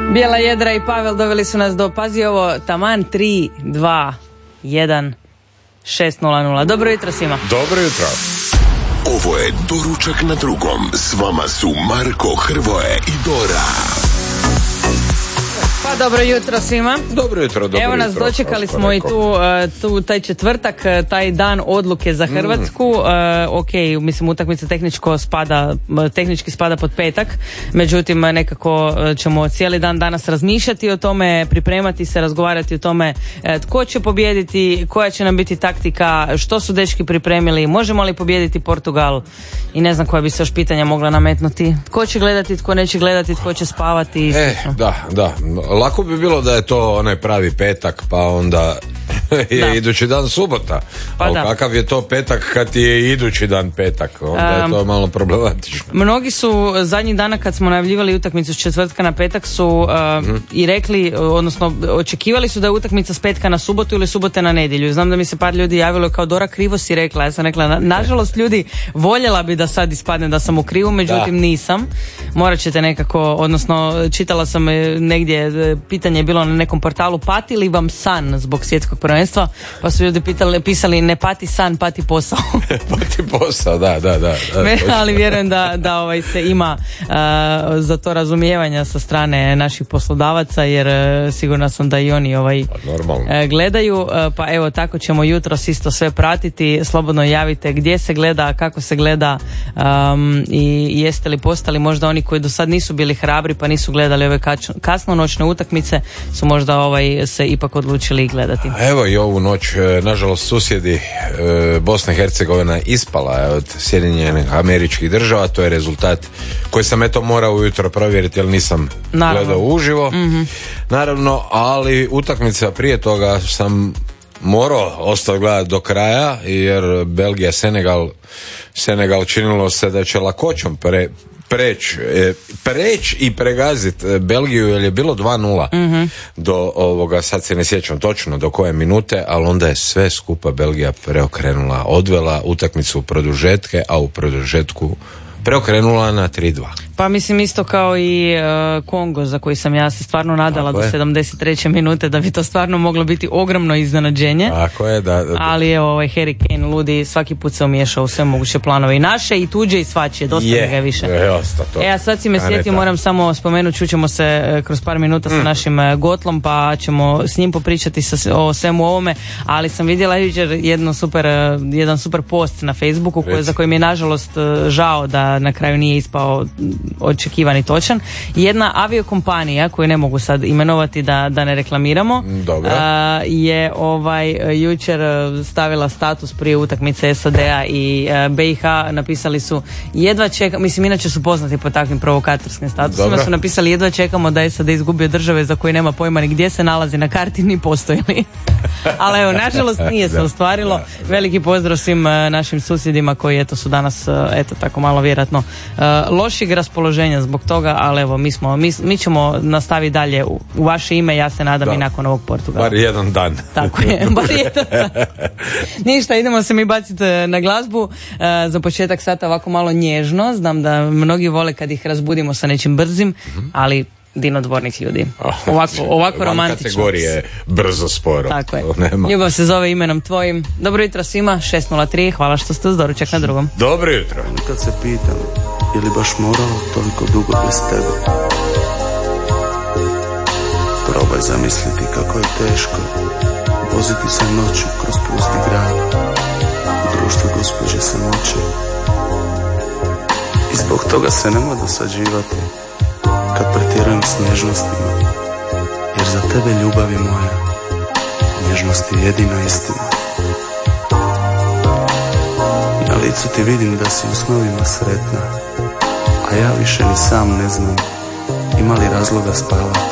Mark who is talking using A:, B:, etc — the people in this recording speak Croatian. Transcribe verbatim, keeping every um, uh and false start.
A: Bijela jedra i Pavel doveli su nas do, pazi ovo, taman tri, dva, jedan, šest nula nula. Dobro jutro svima.
B: Dobro jutro.
C: Ovo je Doručak na drugom. S vama su Marko, Hrvoje i Dora.
A: Pa dobro jutro svima.
B: Dobro jutro, dobro
A: Evo nas,
B: jutro,
A: dočekali smo i tu, tu taj četvrtak, taj dan odluke za Hrvatsku. Mm. Uh, ok, mislim utakmica tehničko spada, tehnički spada pod petak, međutim nekako ćemo cijeli dan danas razmišljati o tome, pripremati se, razgovarati o tome tko će pobijediti, koja će nam biti taktika, što su dečki pripremili, možemo li pobijediti Portugal i ne znam koja bi se još pitanja mogla nametnuti. Tko će gledati, tko neće gledati, tko će spavati.
B: E, da, da. Lako bi bilo da je to onaj pravi petak, pa onda je da. Idući dan subota.
A: Pa
B: ali
A: da.
B: Kakav je to petak kad ti je idući dan petak? Onda um, je to malo problematično.
A: Mnogi su zadnjih dana kad smo najavljivali utakmicu s četvrtka na petak su uh, mm-hmm. i rekli, odnosno očekivali su da je utakmica s petka na subotu ili subote na nedjelju. Znam da mi se par ljudi javilo kao Dora krivo si rekla. Ja sam rekla, na, nažalost ljudi, voljela bi da sad ispadne da sam u krivu, međutim da. nisam. Morat ćete nekako, odnosno čitala sam negdje, pitanje je bilo na nekom portalu, pati li vam san zbog svjetskog prvenstva, pa su ljudi pitali, pisali ne pati san, pati posao.
B: Pati posao, da, da, da. da
A: Me, ali vjerujem da, da ovaj se ima uh, za to razumijevanja sa strane naših poslodavaca, jer uh, sigurna sam da i oni ovaj uh, gledaju, uh, pa evo tako ćemo jutros isto sve pratiti. Slobodno javite gdje se gleda, kako se gleda um, i jeste li postali možda oni koji do sad nisu bili hrabri pa nisu gledali ove kač, kasnonoćne utakmice, su možda ovaj se ipak odlučili gledati.
B: Evo i ovu noć, nažalost, susjedi Bosna i Hercegovina ispala je od Sjedinjenih Američkih Država. To je rezultat koji sam eto morao ujutro provjeriti jer nisam Naravno. gledao uživo. Mm-hmm. Naravno, ali utakmica prije toga sam morao ostati gledati do kraja, jer Belgija, Senegal Senegal činilo se da će lakoćom pre preć, preć i pregazit Belgiju, jer je bilo dva nula mm-hmm. do ovoga, sad se ne sjećam točno do koje minute, ali onda je sve skupa Belgija preokrenula, odvela utakmicu u produžetke, a u produžetku preokrenula na tri dva.
A: Pa mislim isto kao i uh, Kongo, za koji sam ja se stvarno nadala Tako do je. sedamdeset treće minute da bi to stvarno moglo biti ogromno iznenađenje.
B: Tako je, da, da, da.
A: Ali evo, ovaj Harry Kane ludi, svaki put se umiješao u sve moguće planove i naše i tuđe i svačije, dosta je, ga je više.
B: Je, osta to.
A: E, a sad si me sjetio, moram samo spomenuti, čućemo se uh, kroz par minuta mm. sa našim uh, Gotlom, pa ćemo s njim popričati sa, o svemu ovome, ali sam vidjela jučer jedno super, uh, jedan super post na Facebooku koji, za koji mi je nažalost uh, žao da na kraju nije ispao očekivani točan. Jedna aviokompanija koju ne mogu sad imenovati da, da ne reklamiramo
B: Dobro.
A: A, je ovaj jučer stavila status prije utakmice S A D-a i a, B I H, napisali su jedva čeka, mislim inače su poznati po takvim provokatorskim statusima, Dobro. su napisali jedva čekamo da S A D izgubio države za koje nema pojma ni gdje se nalazi na karti ni postoji li. Ali evo, nažalost nije se ostvarilo. Da, da. Veliki pozdrav svim uh, našim susjedima koji eto su danas uh, eto tako malo vjerojatno uh, lošeg raspoloženja zbog toga, ali evo mi smo mi, mi ćemo nastaviti dalje u, u vaše ime, ja se nadam da. i nakon ovog Portugala.
B: Bar jedan dan.
A: Tako je, bar jedan dan. Ništa, idemo se mi baciti na glazbu. Uh, za početak sata ovako malo nježno, znam da mnogi vole kad ih razbudimo sa nečim brzim, mm-hmm. ali dinodvornih ljudi. Ovako, ovako romantično.
B: Kategorije brzo, sporo.
A: Tako je. Ljubav se zove imenom tvojim. Dobro jutro svima, šest nula tri, hvala što ste uz Doručak na drugom.
B: Dobro jutro.
D: Kad se pitam, je li baš moralo toliko dugo bez tebe? Probaj zamisliti kako je teško voziti se noću kroz pusti grad u društvu gospođe samoće. I zbog toga se nema dosađivati kad pretjerujem s nježnostima, jer za tebe, ljubavi moja, nježnost je jedina istina. Na licu ti vidim da si u snovima sretna, a ja više ni sam ne znam ima li razloga spavati.